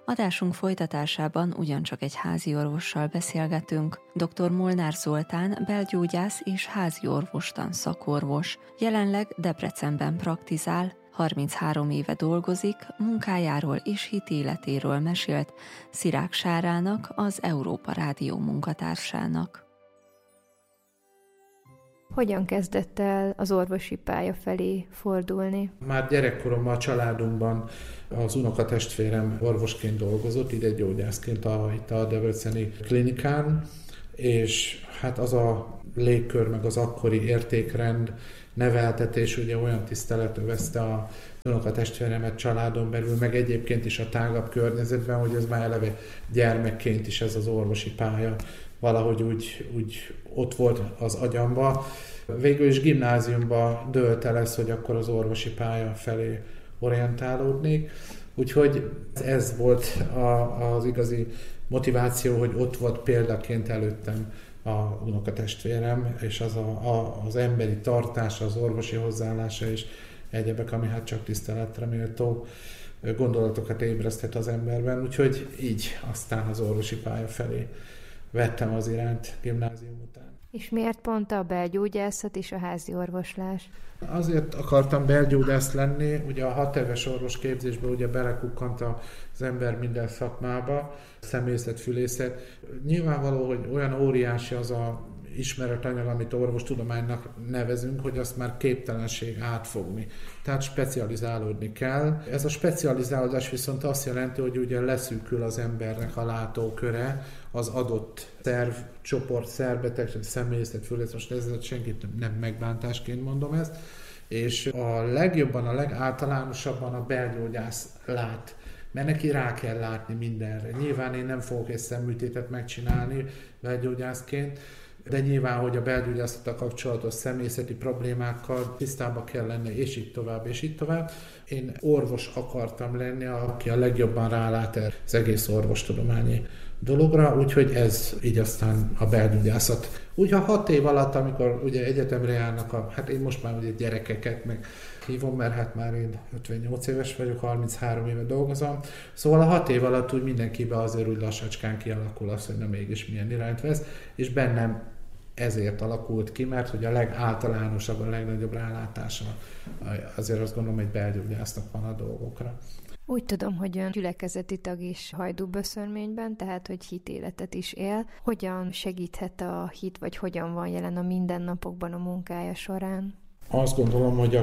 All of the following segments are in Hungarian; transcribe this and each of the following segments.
Adásunk folytatásában ugyancsak egy házi orvossal beszélgetünk. Dr. Molnár Zoltán belgyógyász és házi orvostan szakorvos. Jelenleg Debrecenben praktizál, 33 éve dolgozik, munkájáról és hitéletéről mesélt Szirák Sárának, az Európa Rádió munkatársának. Hogyan kezdett el az orvosi pálya felé fordulni? Már gyerekkoromban a családunkban az unokatestvérem orvosként dolgozott, ideggyógyászként itt a debreceni klinikán, és hát az a légkör, meg az akkori értékrend, neveltetés ugye olyan tisztelet övezte a unokatestvéremet családon belül, meg egyébként is a tágabb környezetben, hogy ez már eleve gyermekként is ez az orvosi pálya valahogy úgy ott volt az agyamba. Végül is gimnáziumban dőlt el ez, hogy akkor az orvosi pálya felé orientálódnék. Úgyhogy ez volt az igazi motiváció, hogy ott volt példaként előttem a unokatestvérem, és az emberi tartása, az orvosi hozzáállása és egyebek, ami hát csak tiszteletre méltó gondolatokat ébreszthet az emberben. Úgyhogy így aztán az orvosi pálya felé vettem az irányt gimnázium után. És miért pont a belgyógyászat és a házi orvoslás? Azért akartam belgyógyász lenni, ugye a 6 éves orvosképzésben ugye belekukkant az ember minden szakmába, szemészet, fülészet. Nyilvánvaló, hogy olyan óriási az a ismeretanyag, amit orvostudománynak nevezünk, hogy azt már képtelenség átfogni. Tehát specializálódni kell. Ez a specializálódás viszont azt jelenti, hogy ugye leszűkül az embernek a látóköre, az adott szerv, csoport, szervbetegség, személyzet, fülészet, most ezzel senkit nem megbántásként mondom ezt, és a legjobban, a legáltalánosabban a belgyógyász lát, mert neki rá kell látni mindenre. Nyilván én nem fogok egy szemműtétet megcsinálni belgyógyászként, de nyilván, hogy a belgyógyászattal kapcsolatos személyzeti problémákkal tisztában kell lenni, és így tovább, és így tovább. Én orvos akartam lenni, aki a legjobban rálát az egész orvostudományi dologra, úgyhogy ez így aztán a belgyógyászat. Úgy, 6 év alatt, amikor ugye egyetemre járnak, hát én most már ugye gyerekeket meg hívom, mert hát már én 58 éves vagyok, 33 éve dolgozom, szóval a 6 év alatt úgy mindenkiben azért úgy lassacskán kialakul az, hogy na mégis milyen irányt vesz, és bennem ezért alakult ki, mert hogy a legáltalánosabb, a legnagyobb rálátása azért azt gondolom, hogy belgyógyásznak van a dolgokra. Úgy tudom, hogy ön gyülekezeti tag is Hajdúböszörményben, tehát hogy hitéletet is él. Hogyan segíthet a hit, vagy hogyan van jelen a mindennapokban a munkája során? Azt gondolom, hogy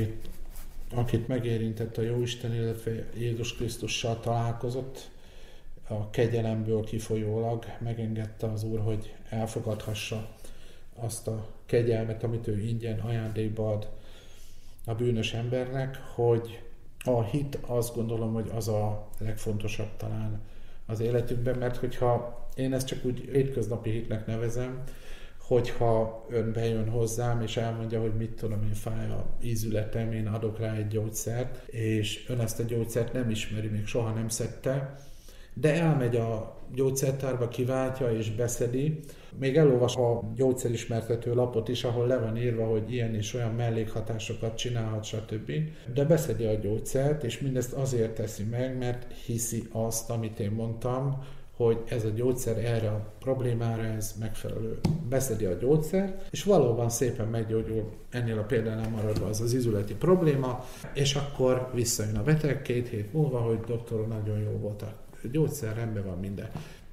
akit megérintett a Jóisten, illetve Jézus Krisztussal találkozott, a kegyelemből kifolyólag megengedte az Úr, hogy elfogadhassa azt a kegyelmet, amit ő ingyen ajándékba ad a bűnös embernek, hogy a hit, azt gondolom, hogy az a legfontosabb talán az életünkben, mert hogyha én ezt csak úgy hétköznapi hitnek nevezem, hogyha ön bejön hozzám, és elmondja, hogy mit tudom én, fáj a ízületem, én adok rá egy gyógyszert, és ön ezt a gyógyszert nem ismeri, még soha nem szedte, de elmegy a gyógyszertárba, kiváltja és beszedi, még elolvas a gyógyszerismertető lapot is, ahol le van írva, hogy ilyen és olyan mellékhatásokat csinálhat, stb. De beszedi a gyógyszert, és mindezt azért teszi meg, mert hiszi azt, amit én mondtam, hogy ez a gyógyszer erre a problémára ez megfelelő. Beszedi a gyógyszert, és valóban szépen meggyógyul, ennél a példánál maradva az ízületi probléma, és akkor visszajön a beteg 2 hét múlva, hogy doktor, nagyon jó volt a gyógyszer, rendben van minden.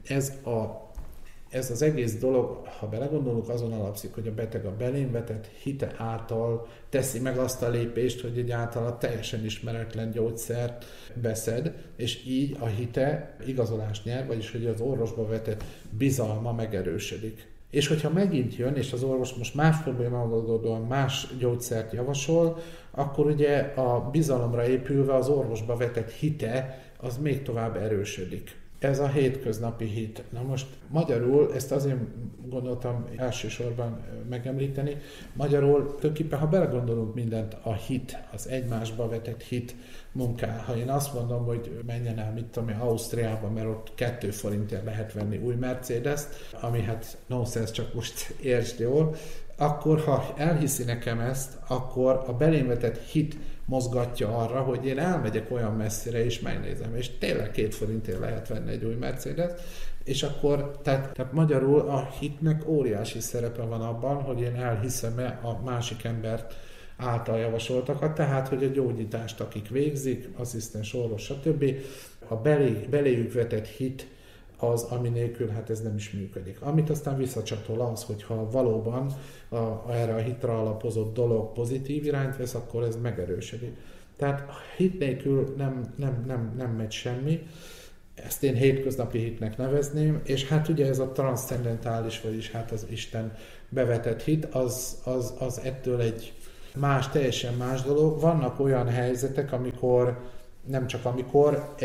Ez az egész dolog, ha belegondolunk, azon alapszik, hogy a beteg a belém vetett hite által teszi meg azt a lépést, hogy egy általa teljesen ismeretlen gyógyszert beszed, és így a hite igazolást nyer, vagyis hogy az orvosba vetett bizalma megerősödik. És hogyha megint jön, és az orvos most más problémával más gyógyszert javasol, akkor ugye a bizalomra épülve az orvosba vetett hite az még tovább erősödik. Ez a hétköznapi hit. Na most magyarul, ezt azért gondoltam elsősorban megemlíteni, magyarul tulajdonképpen, ha belegondolunk mindent, a hit, az egymásba vetett hit munkál. Ha én azt mondom, hogy menjen el, mit tudom én, Ausztriába, mert ott 2 forintért lehet venni új Mercedes-t, ami hát nonsense, csak most értsd jól, akkor ha elhiszi nekem ezt, akkor a belém vetett hit mozgatja arra, hogy én elmegyek olyan messzire és megnézem, és tényleg 2 forintért lehet venni egy új Mercedes, és akkor, tehát magyarul a hitnek óriási szerepe van abban, hogy én elhiszem-e a másik embert által javasoltakat, tehát, hogy a gyógyítást, akik végzik, asszisztens, orvos, stb. A beléjük vetett hit az, ami nélkül hát ez nem is működik. Amit aztán visszacsatol az, hogyha valóban erre a hitre alapozott dolog pozitív irányt vesz, akkor ez megerősödik. Tehát hit nélkül nem megy semmi, ezt én hétköznapi hitnek nevezném, és hát ugye ez a transzcendentális, vagyis hát az Isten bevetett hit, az ettől egy teljesen más dolog. Vannak olyan helyzetek, amikor, nem csak amikor,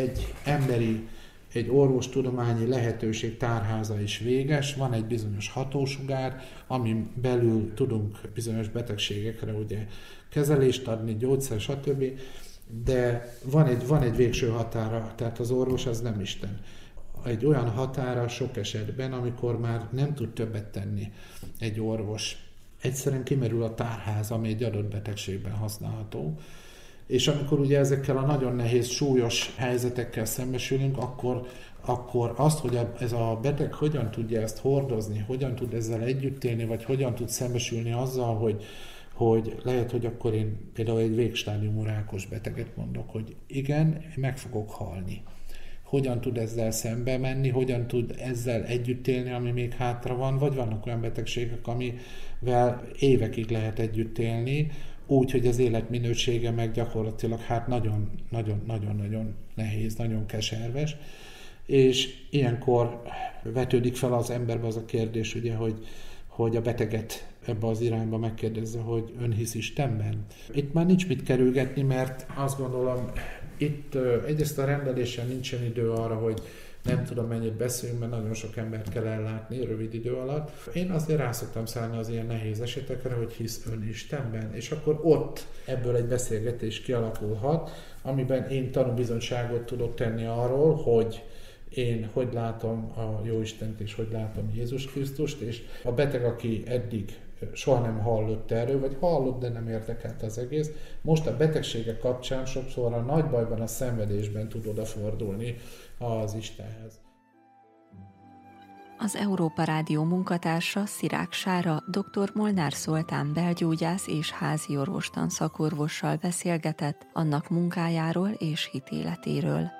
egy orvostudományi lehetőség tárháza is véges, van egy bizonyos hatósugár, amin belül tudunk bizonyos betegségekre ugye kezelést adni, gyógyszer, stb., de van egy végső határa, tehát az orvos az nem Isten. Egy olyan határa sok esetben, amikor már nem tud többet tenni egy orvos. Egyszerűen kimerül a tárház, ami egy adott betegségben használható. És amikor ugye ezekkel a nagyon nehéz, súlyos helyzetekkel szembesülünk, akkor azt, hogy ez a beteg hogyan tudja ezt hordozni, hogyan tud ezzel együtt élni, vagy hogyan tud szembesülni azzal, hogy lehet, hogy akkor én például egy végstádiumú rákos beteget mondok, hogy igen, meg fogok halni. Hogyan tud ezzel szembe menni, hogyan tud ezzel együtt élni, ami még hátra van, vagy vannak olyan betegségek, amivel évekig lehet együtt élni, úgy, hogy az életminősége meg gyakorlatilag hát nagyon-nagyon nehéz, nagyon keserves, és ilyenkor vetődik fel az emberbe az a kérdés, ugye, hogy a beteget ebbe az irányba megkérdezze, hogy ön hisz Istenben. Itt már nincs mit kerülgetni, mert azt gondolom, itt egyrészt a rendelésen nincsen idő arra, hogy nem tudom mennyit beszélünk, mert nagyon sok embert kell ellátni rövid idő alatt. Én azért rá szoktam szállni az ilyen nehéz esetekre, hogy hisz ön Istenben, és akkor ott ebből egy beszélgetés kialakulhat, amiben én tanúbizonyságot tudok tenni arról, hogy én hogy látom a Jóistent és hogy látom Jézus Krisztust, és a beteg, aki eddig soha nem hallott erről, vagy hallott, de nem érdekelt az egész, most a betegségek kapcsán sokszor a nagy bajban, a szenvedésben tud odafordulni az Istenhez. Az Európa Rádió munkatársa, Szirák Sára, dr. Molnár Zoltán belgyógyász és házi orvostan szakorvossal beszélgetett annak munkájáról és hitéletéről.